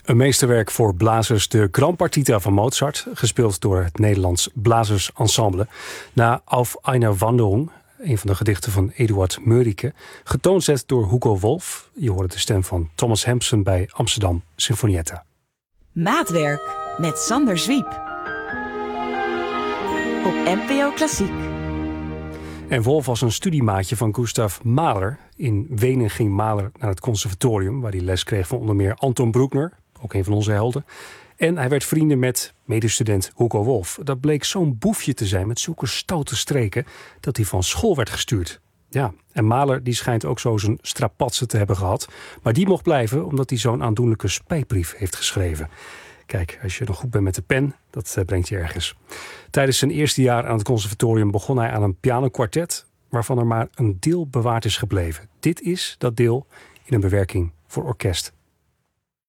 Een meesterwerk voor blazers, de Gran Partita van Mozart, gespeeld door het Nederlands Blazersensemble. Na Auf einer Wanderung, een van de gedichten van Eduard Mörike, getoonzet door Hugo Wolf. Je hoorde de stem van Thomas Hampson bij Amsterdam Sinfonietta. Maatwerk met Sander Zwiep. Op NPO Klassiek. En Wolf was een studiemaatje van Gustav Mahler. In Wenen ging Mahler naar het conservatorium, waar hij les kreeg van onder meer Anton Bruckner, ook een van onze helden. En hij werd vrienden met medestudent Hugo Wolf. Dat bleek zo'n boefje te zijn met zulke stoute streken dat hij van school werd gestuurd. Ja, en Mahler die schijnt ook zo zijn strapatsen te hebben gehad. Maar die mocht blijven omdat hij zo'n aandoenlijke spijtbrief heeft geschreven. Kijk, als je nog goed bent met de pen, dat brengt je ergens. Tijdens zijn eerste jaar aan het conservatorium begon hij aan een pianokwartet, waarvan er maar een deel bewaard is gebleven. Dit is dat deel in een bewerking voor orkest.